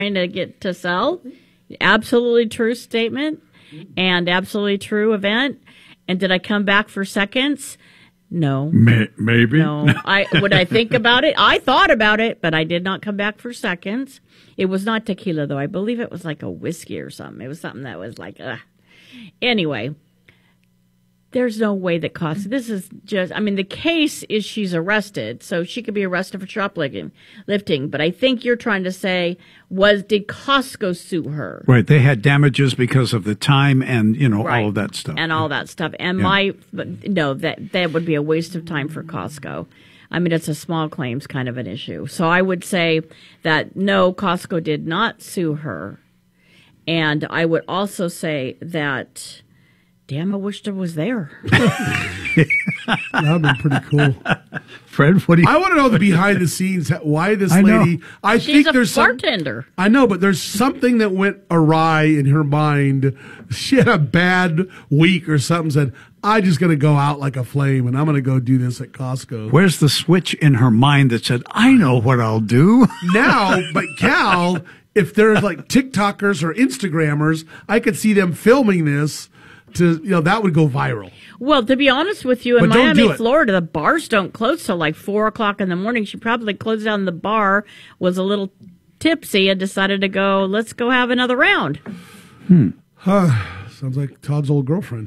to get to sell. Absolutely true statement and absolutely true event. And did I come back for seconds? No. Maybe. No. Would I think about it? I thought about it, but I did not come back for seconds. It was not tequila, though. I believe it was like a whiskey or something. It was something that was like, ugh. Anyway, there's no way that this is just, the case is she's arrested, so she could be arrested for shoplifting. But I think you're trying to say, did Costco sue her? Right. They had damages because of the time and, Right. all of that stuff. And all that stuff. And no, that would be a waste of time for Costco. It's a small claims kind of an issue. So I would say that no, Costco did not sue her. And I would also say that, damn, I wished I was there. That would be pretty cool. Fred, what do you... I want to know the behind the scenes, why this I know. lady... She's a bartender. I know, but there's something that went awry in her mind. She had a bad week or something, said, I'm just going to go out like a flame, and I'm going to go do this at Costco. Where's the switch in her mind that said, I know what I'll do? Now, but Cal, if there's like TikTokers or Instagrammers, I could see them filming this that would go viral. Well, to be honest with you, in Miami, Florida, the bars don't close till like 4 o'clock in the morning. She probably closed down the bar, was a little tipsy, and decided to go, let's go have another round. Sounds like Todd's old girlfriend.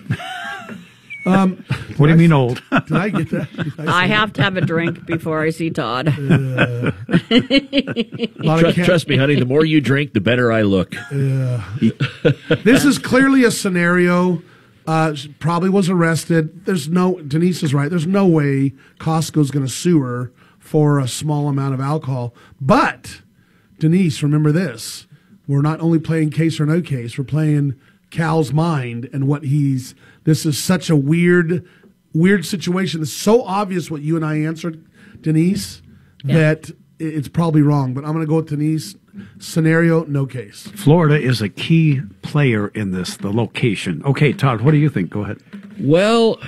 What do you mean old? Did I get that? I have to have a drink before I see Todd. Trust me, honey, the more you drink, the better I look. This is clearly a scenario. She probably was arrested. Denise is right. There's no way Costco's going to sue her for a small amount of alcohol. But, Denise, remember this. We're not only playing case or no case. We're playing Cal's mind and what this is such a weird situation. It's so obvious what you and I answered, Denise, that it's probably wrong. But I'm going to go with Denise. Scenario, no case. Florida is a key player in this, the location. Okay, Todd, what do you think? Go ahead. Well,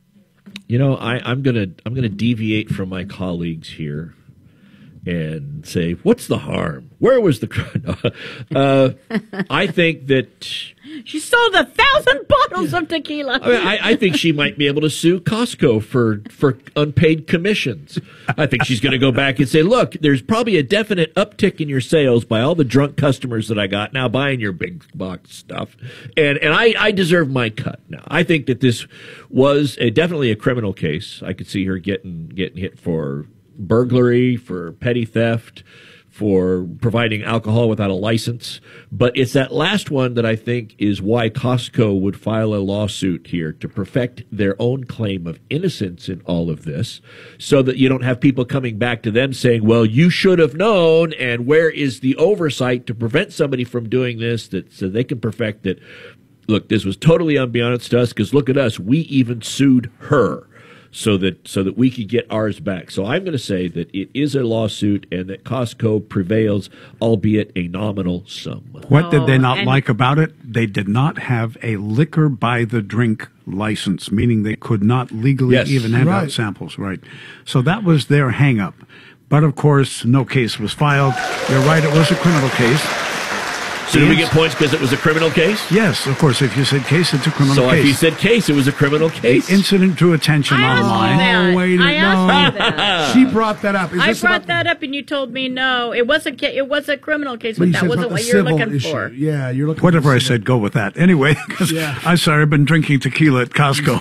I'm gonna deviate from my colleagues here and say, what's the harm? Where was the crime? I think that she sold 1,000 bottles of tequila. I think she might be able to sue Costco for unpaid commissions. I think she's going to go back and say, look, there's probably a definite uptick in your sales by all the drunk customers that I got now buying your big box stuff. And I deserve my cut. Now, I think that this was definitely a criminal case. I could see her getting hit for burglary, for petty theft, for providing alcohol without a license. But it's that last one that I think is why Costco would file a lawsuit here, to perfect their own claim of innocence in all of this, so that you don't have people coming back to them saying, well, you should have known, and where is the oversight to prevent somebody from doing this, so they can perfect it. Look, this was totally unbeknownst to us, because look at us, we even sued her. So that we could get ours back. So I'm going to say that it is a lawsuit and that Costco prevails, albeit a nominal sum. What did they not like about it? They did not have a liquor by the drink license, meaning they could not legally even hand out samples. Right. So that was their hang-up. But, of course, no case was filed. You're right, it was a criminal case. So did we get points because it was a criminal case? Yes, of course. If you said case, it's a criminal case. So if you said case, it was a criminal case. The incident drew attention online. Oh, wait a minute. She brought that up. I brought that up, and you told me no. It was a criminal case, but that wasn't what you're looking for. Yeah, you're looking. Whatever I said, go with that. Anyway, because I'm sorry, I've been drinking tequila at Costco.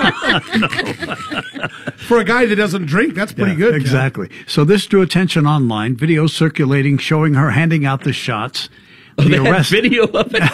For a guy that doesn't drink, that's pretty good. Exactly. So this drew attention online. Video circulating showing her handing out the shots. They had video of it.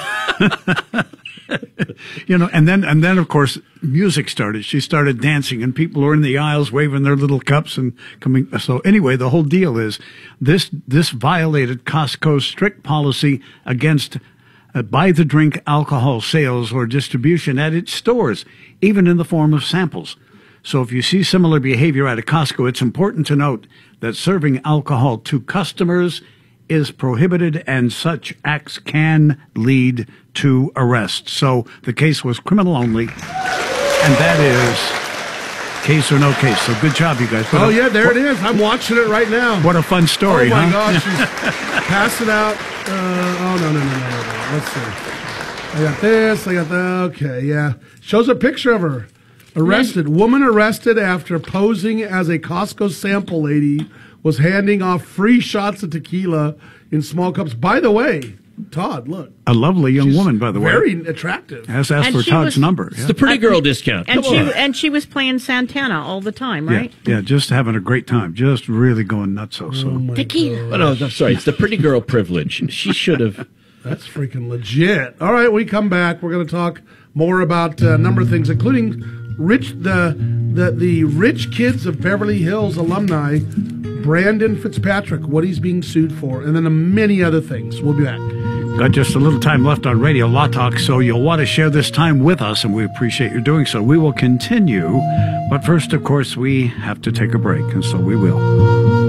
And then of course music started. She started dancing, and people were in the aisles waving their little cups and coming. So anyway, the whole deal is this violated Costco's strict policy against buy the drink alcohol sales or distribution at its stores, even in the form of samples. So if you see similar behavior at a Costco, it's important to note that serving alcohol to customers is prohibited, and such acts can lead to arrest. So the case was criminal only, and that is Case or no case. So good job, you guys. Oh, yeah, there it is. I'm watching it right now. What a fun story, Oh, my huh? gosh. She's passing out. No. Let's see. I got this. I got that. Okay, yeah. Shows a picture of her. Arrested. Woman arrested after posing as a Costco sample lady was handing off free shots of tequila in small cups. By the way, Todd, look. A lovely young She's woman, by the way. Very attractive. Has asked And for she Todd's was- number. It's the pretty girl discount. And Come on. she was playing Santana all the time, right? Yeah, just having a great time. Just really going nuts. So. Tequila. Oh, no, sorry. It's the pretty girl privilege. She should have. That's freaking legit. All right, when we come back, we're going to talk more about a number of things, including the rich kids of Beverly Hills alumni, Brandon Fitzpatrick, what he's being sued for, and then many other things. We'll be back. Got just a little time left on Radio Law Talk, so you'll want to share this time with us, and we appreciate your doing so. We will continue, but first, of course, we have to take a break, and so we will.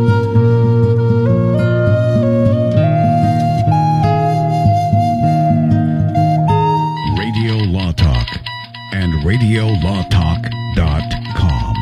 Radio Law Talk and RadioLawTalk.com.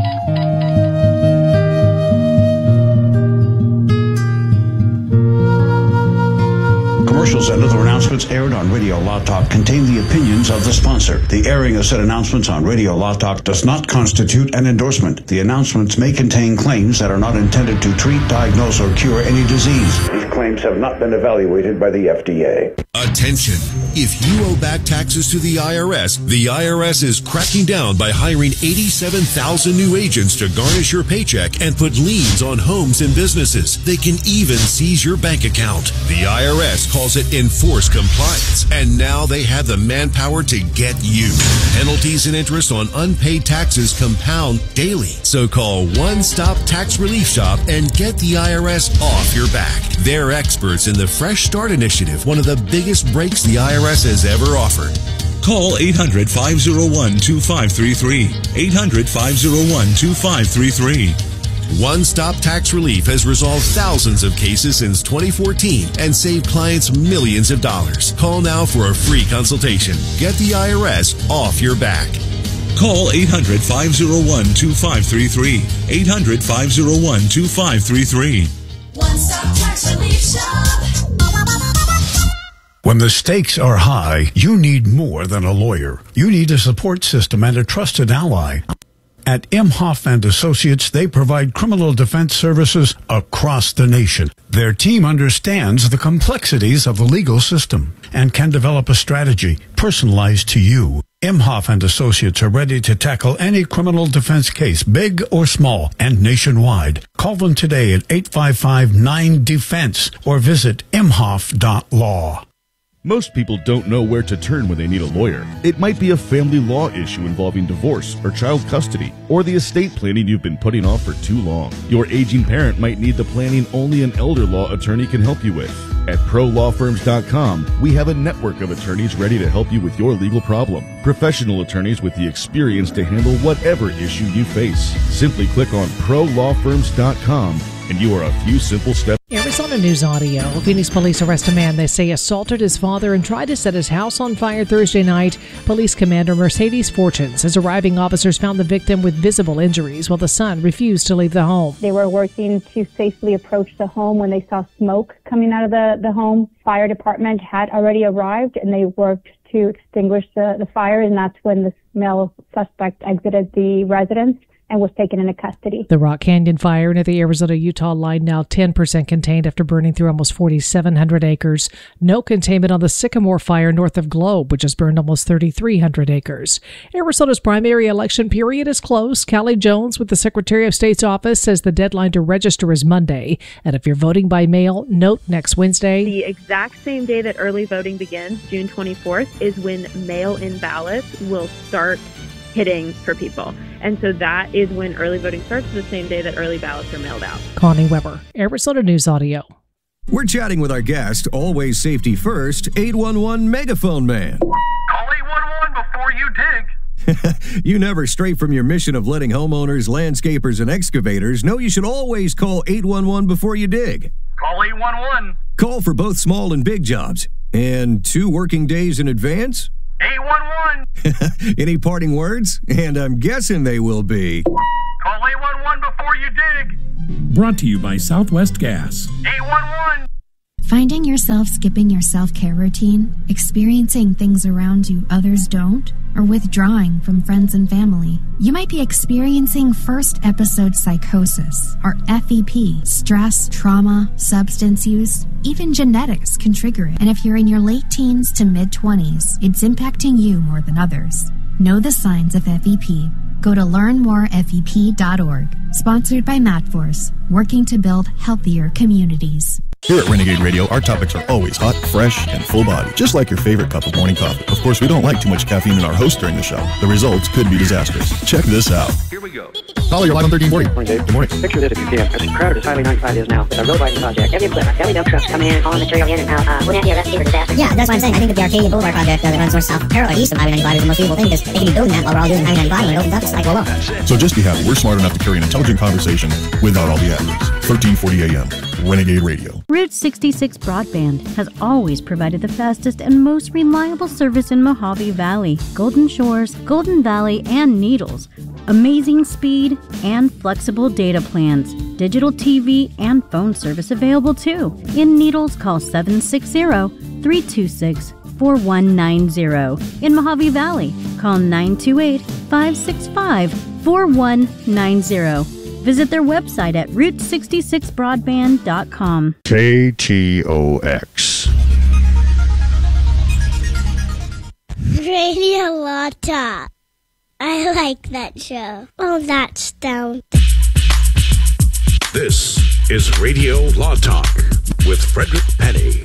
Commercials and other announcements aired on Radio Law Talk contain the opinions of the sponsor. The airing of said announcements on Radio Law Talk does not constitute an endorsement. The announcements may contain claims that are not intended to treat, diagnose, or cure any disease. These claims have not been evaluated by the FDA. Attention! If you owe back taxes to the IRS is cracking down by hiring 87,000 new agents to garnish your paycheck and put liens on homes and businesses. They can even seize your bank account. The IRS calls it enforced compliance, and now they have the manpower to get you. Penalties and interest on unpaid taxes compound daily. So call One Stop Tax Relief Shop and get the IRS off your back. They're experts in the Fresh Start Initiative, one of the biggest breaks the IRS has ever offered. Call 800-501-2533. 800-501-2533. One Stop Tax Relief has resolved thousands of cases since 2014 and saved clients millions of dollars. Call now for a free consultation. Get the IRS off your back. Call 800-501-2533. 800-501-2533. One Stop Tax Relief Shop. When the stakes are high, you need more than a lawyer. You need a support system and a trusted ally. At Imhoff and Associates, they provide criminal defense services across the nation. Their team understands the complexities of the legal system and can develop a strategy personalized to you. Imhoff and Associates are ready to tackle any criminal defense case, big or small, and nationwide. Call them today at 855-9-DEFENSE or visit imhoff.law. Most people don't know where to turn when they need a lawyer. It might be a family law issue involving divorce or child custody, or the estate planning you've been putting off for too long. Your aging parent might need the planning only an elder law attorney can help you with. At ProLawFirms.com, we have a network of attorneys ready to help you with your legal problem. Professional attorneys with the experience to handle whatever issue you face. Simply click on ProLawFirms.com and you are a few simple steps. Arizona News Audio. Phoenix police arrest a man they say assaulted his father and tried to set his house on fire Thursday night. Police Commander Mercedes Fortune says arriving officers found the victim with visible injuries while the son refused to leave the home. They were working to safely approach the home when they saw smoke coming out of the home. Fire department had already arrived and they worked to extinguish the fire, and that's when the male suspect exited the residence and was taken into custody. The Rock Canyon fire near the Arizona-Utah line now 10% contained after burning through almost 4,700 acres. No containment on the Sycamore fire north of Globe, which has burned almost 3,300 acres. Arizona's primary election period is close. Callie Jones with the Secretary of State's office says the deadline to register is Monday. And if you're voting by mail, note next Wednesday. The exact same day that early voting begins, June 24th, is when mail-in ballots will start hitting for people. And so that is when early voting starts, the same day that early ballots are mailed out. Connie Weber, Arizona News Audio. We're chatting with our guest, always safety first, 811 Megaphone Man. Call 811 before you dig. You never stray from your mission of letting homeowners, landscapers, and excavators know you should always call 811 before you dig. Call 811. Call for both small and big jobs. And 2 working days in advance? 811. Any parting words? And I'm guessing they will be. Call 811 before you dig. Brought to you by Southwest Gas. 811. Finding yourself skipping your self-care routine, experiencing things around you others don't, or withdrawing from friends and family. You might be experiencing first episode psychosis, or FEP. Stress, trauma, substance use, even genetics can trigger it. And if you're in your late teens to mid-20s, it's impacting you more than others. Know the signs of FEP. Go to learnmorefep.org. Sponsored by MadForce, working to build healthier communities. Here at Renegade Radio, our topics are always hot, fresh, and full body, just like your favorite cup of morning coffee. Of course, we don't like too much caffeine in our host during the show. The results could be disastrous. Check this out. Here we go. Caller, you're live on 1340. Morning, Dave. Good morning. Picture this if you can. As crowded as Highway 95 is now, with our road widening project, every equipment, every dump trucks coming in, hauling material in and out, wouldn't that be a recipe for disaster? Yeah, that's what I'm saying. I think that the Arcadia Boulevard project that runs north, south, parallel, east of Highway 95 is the most feasible thing because they can be building that while we're all doing Highway 95 when it opens up. It's like, well, So just be happy we're smart enough to carry an intelligent conversation without all the adlibs. 1340 AM, Renegade Radio. Route 66 Broadband has always provided the fastest and most reliable service in Mojave Valley, Golden Shores, Golden Valley, and Needles. Amazing speed and flexible data plans. Digital TV and phone service available too. In Needles, call 760-326-4190. In Mojave Valley, call 928-565-4190. Visit their website at route66broadband.com. KTOX. Radio Law Talk. I like that show. Oh, that's down. This is Radio Law Talk with Frederick Penny.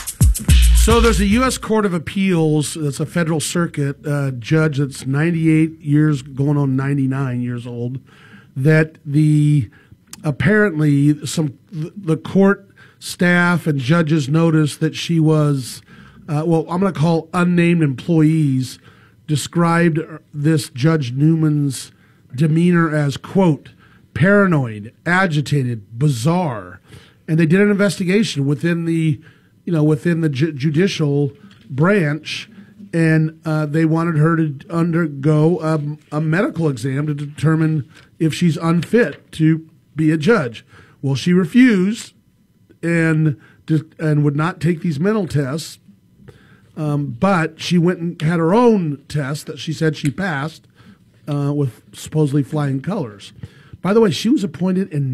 So there's a U.S. Court of Appeals, that's a federal circuit judge that's 98 years, going on 99 years old, that apparently the court staff and judges noticed that she was, I'm going to call unnamed employees, described this Judge Newman's demeanor as, quote, paranoid, agitated, bizarre. And they did an investigation within the judicial branch, and they wanted her to undergo a medical exam to determine if she's unfit to be a judge. Well, she refused and would not take these mental tests. But she went and had her own test that she said she passed with supposedly flying colors. By the way, she was appointed in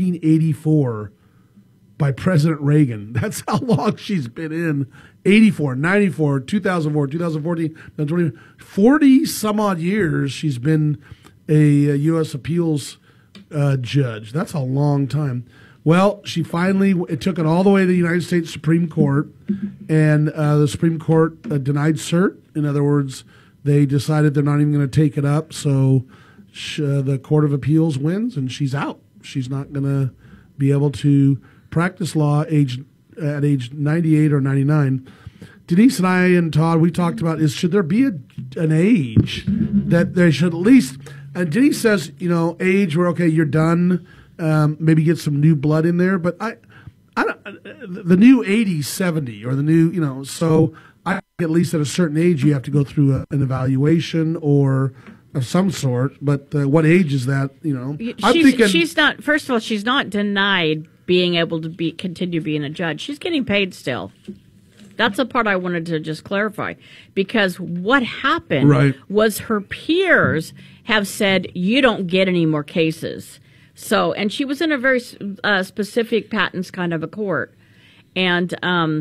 1984 by President Reagan. That's how long she's been in. 84, 94, 2004, 2014, 40 some odd years she's been a U.S. appeals judge. That's a long time. Well, it took it all the way to the United States Supreme Court, and the Supreme Court denied cert. In other words, they decided they're not even going to take it up, so the Court of Appeals wins, and she's out. She's not going to be able to practice law at age 98 or 99. Denise and I and Todd, we talked about should there be an age that they should at least, and Denise says, age where, okay, you're done, maybe get some new blood in there, but I don't, the new 80, 70, or the new, so I think at least at a certain age you have to go through an evaluation or of some sort, but what age is that, I'm thinking, she's not, first of all, she's not denied being able to continue being a judge. She's getting paid still. That's the part I wanted to just clarify, because what happened was her peers have said, you don't get any more cases. So, and she was in a very specific patents kind of a court. And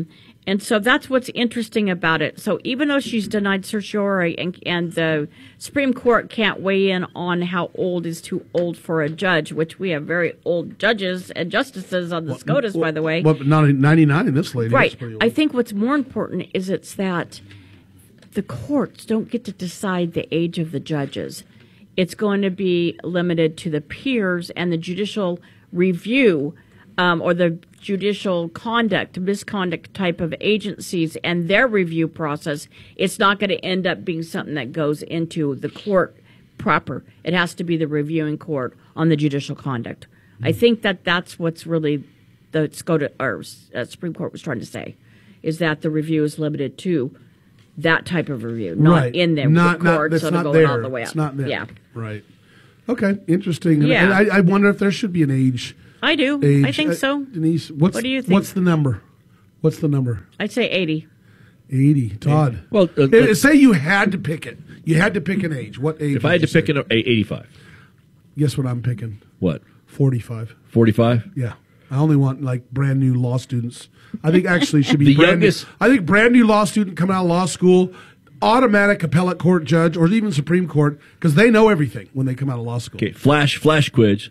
so that's what's interesting about it. So even though she's denied certiorari and the Supreme Court can't weigh in on how old is too old for a judge, which we have very old judges and justices on the SCOTUS, by the way. But not 99, this lady. Right. I think what's more important is it's that the courts don't get to decide the age of the judges. It's going to be limited to the peers and the judicial review or the judicial misconduct type of agencies and their review process. It's not going to end up being something that goes into the court proper. It has to be the reviewing court on the judicial conduct. I think that's what's really the Supreme Court was trying to say, is that the review is limited to that type of review, not in the court, that's so not going there. all the way up. It's not there. Yeah. Right. Okay, interesting. Yeah. And I wonder if there should be an age. I do. Age. I think so. Denise, what do you think? What's the number? What's the number? I'd say 80. 80. Todd. Well, say you had to pick it. You had to pick an age. What age? If I had to pick an 85. Guess what I'm picking? What? 45. 45? Yeah. I only want like brand new law students. I think actually should be The brand youngest- new. I think brand new law student coming out of law school, automatic appellate court judge, or even Supreme Court, because they know everything when they come out of law school. Okay, flash quiz.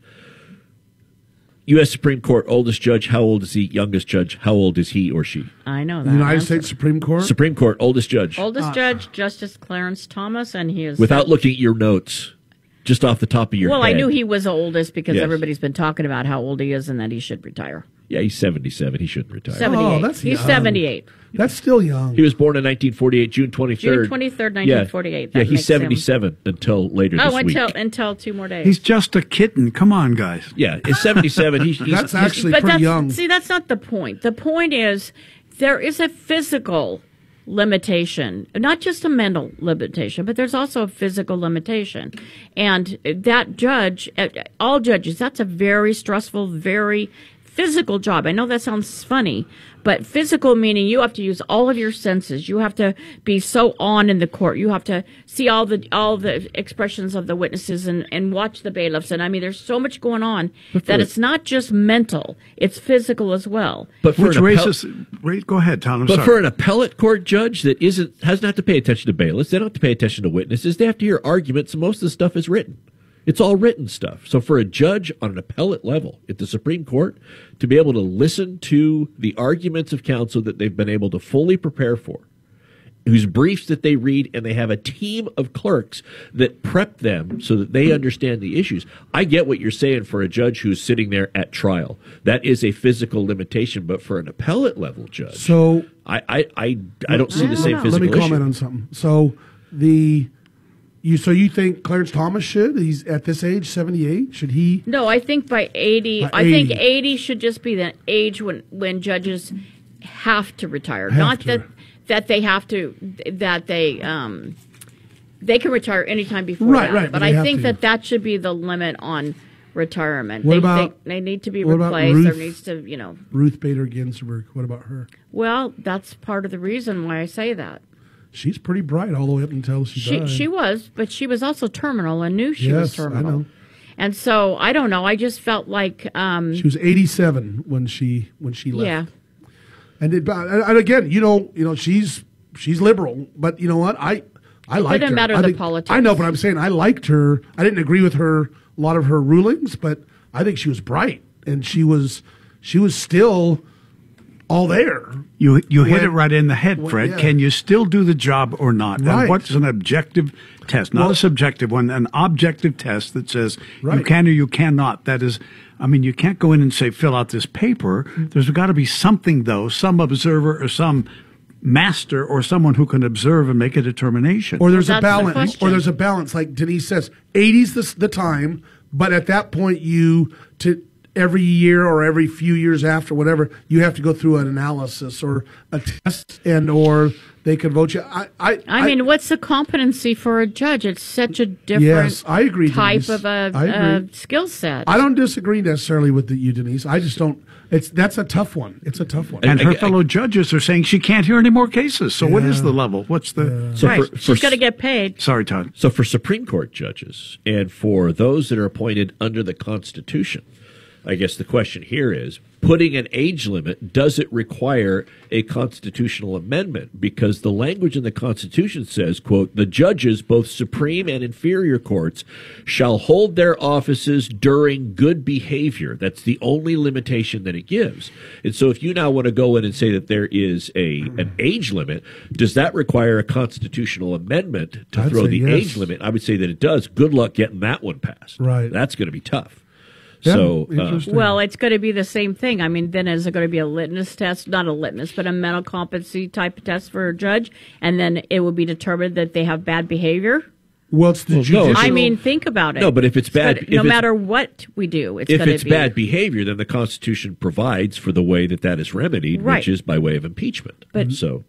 U.S. Supreme Court, oldest judge, how old is he? Youngest judge, how old is he or she? I know that. United answer. States Supreme Court? Supreme Court, oldest judge. Oldest judge, Justice Clarence Thomas, and he is... Without looking at your notes, just off the top of your Well, head. I knew he was oldest because Yes. everybody's been talking about how old he is and that he should retire. Yeah, he's 77. He shouldn't retire. 78. Oh, that's He's young. 78. That's still young. He was born in 1948, June 23rd. June 23rd, 1948. Yeah, That he's makes him- 77 until later this week. until 2 more days. He's just a kitten. Come on, guys. Yeah, he's 77. He's That's actually But pretty young. See, that's not the point. The point is there is a physical limitation, not just a mental limitation, but there's also a physical limitation. And that judge, all judges, that's a very stressful, very physical job. I know that sounds funny, but physical meaning you have to use all of your senses. You have to be so on in the court. You have to see all the expressions of the witnesses and watch the bailiffs. And I mean, there's so much going on that it's not just mental; it's physical as well. But for Which an raises... Go ahead, Tom. I'm But sorry. for an appellate court judge that has not to pay attention to bailiffs, they don't have to pay attention to witnesses. They have to hear arguments, and most of the stuff is written. It's all written stuff. So for a judge on an appellate level at the Supreme Court to be able to listen to the arguments of counsel that they've been able to fully prepare for, whose briefs that they read, and they have a team of clerks that prep them so that they understand the issues. I get what you're saying for a judge who's sitting there at trial. That is a physical limitation, but for an appellate level judge, So I don't see the same Let physical me comment issue. on something. So you think Clarence Thomas should? He's at this age, 78. Should he? No, I think by 80, By I think 80. 80 should just be the age when judges have to retire. Have Not to. that they have to, that they can retire anytime before Right, that. right, But but they I have think to. that should be the limit on retirement. What about- they need to be what about replaced. There Ruth? needs to, Ruth Bader Ginsburg. What about her? well, that's part of the reason why I say that. She's pretty bright all the way up until she died. She was, but she was also terminal and knew she was Yes, I terminal. know. And so I don't know. I just felt like She was 87 when she left. yeah. And again, she's liberal, but you know what? I liked didn't her. matter I the think- politics. I know, but I'm saying I liked her. I didn't agree with her a lot of her rulings, but I think she was bright, and she was still all there. You hit When- it right in the head, Fred. yeah. Can you still do the job or not? Right. And what's an objective test? Not a subjective one, an objective test that says you Right. can or you cannot. That is, I mean, you can't go in and say, fill out this paper. There's got to be something, though, some observer or some master or someone who can observe and make a determination. Or there's a That's the balance. question. Or there's a balance, like Denise says. 80's the time, but at that point, every year or every few years after, whatever, you have to go through an analysis or a test, or they can vote you. I mean, what's the competency for a judge? It's such a different Yes, I agree, type Denise. of I a agree. skill set. I don't disagree necessarily with you, Denise. I just don't. That's a tough one. It's a tough one. And her fellow judges are saying she can't hear any more cases. So what is the level? What's the... So right. for- She's got to get paid. Sorry, Todd. So for Supreme Court judges and for those that are appointed under the Constitution, I guess the question here is, putting an age limit, does it require a constitutional amendment? Because the language in the Constitution says, quote, the judges, both Supreme and inferior courts, shall hold their offices during good behavior. That's the only limitation that it gives. And so if you now want to go in and say that there is an age limit, does that require a constitutional amendment to I'd throw say the yes. age limit? I would say that it does. Good luck getting that one passed. Right. That's going to be tough. Yeah, So, interesting. Well, it's going to be the same thing. I mean, then is it going to be a litmus test? Not a litmus, but a mental competency type of test for a judge, and then it will be determined that they have bad behavior? Well, it's the Well, no, judicial. I mean, think about it. No, but if it's bad- no if it's- matter what we do, it's if going to it's be bad behavior, then the Constitution provides for the way that is remedied, Right. which is by way of impeachment. But so but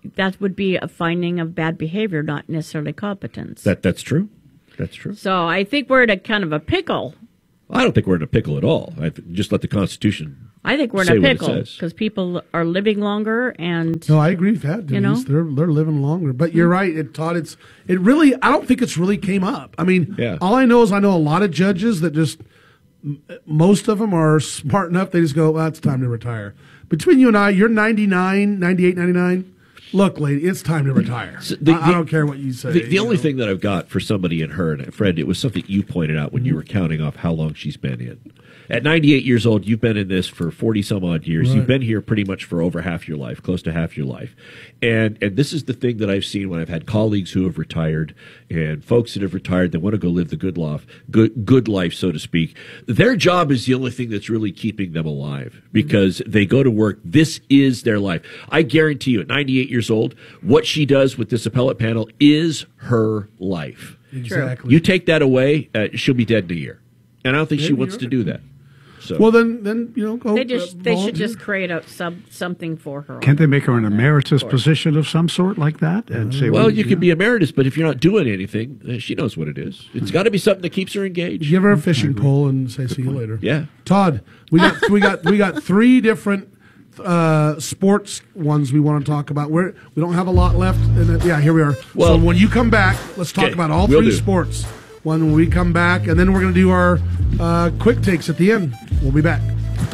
that would be a finding of bad behavior, not necessarily competence. That's true. That's true. So I think we're in a kind of a pickle. I don't think we're in a pickle at all. Just let the Constitution. I think we're in say a what it pickle says. because people are living longer, and No, I agree with that, Denise. They're living longer. But you're right, Todd. It really. I don't think it's really came up. I mean, all I know is I know a lot of judges that just most of them are smart enough. They just go, well, it's time to retire. Between you and I, you're 99, 98, 99. Look, lady, it's time to retire. So I don't care what you say. The only thing that I've got for somebody in her, and Fred, it was something you pointed out when you were counting off how long she's been in. At 98 years old, you've been in this for 40-some-odd years. Right. You've been here pretty much for over half your life, close to half your life. And this is the thing that I've seen when I've had colleagues who have retired and folks that have retired that want to go live the good life, so to speak. Their job is the only thing that's really keeping them alive because they go to work. This is their life. I guarantee you, at 98 years old, what she does with this appellate panel is her life. Exactly. You take that away, she'll be dead in a year. And I don't think she wants to do that. So. Well, then go. They should just create something for her. Can't they make her an emeritus position of some sort like that? And say, well, you can be emeritus, but if you're not doing anything, she knows what it is. It's got to be something that keeps her engaged. Give her a fishing pole and say, "See you later." Yeah, Todd, we got 3 different sports ones we want to talk about. We don't have a lot left. Here we are. Well, so when you come back, let's talk about all 3 sports. When we come back, and then we're going to do our quick takes at the end. We'll be back.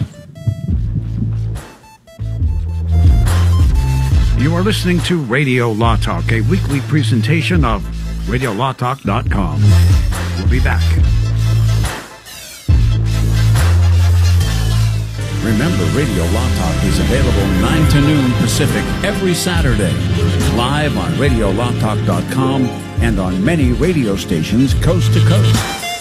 You are listening to Radio Law Talk, a weekly presentation of RadioLawTalk.com. We'll be back. Remember, Radio Law Talk is available 9 to noon Pacific every Saturday, live on RadioLawTalk.com and on many radio stations coast to coast.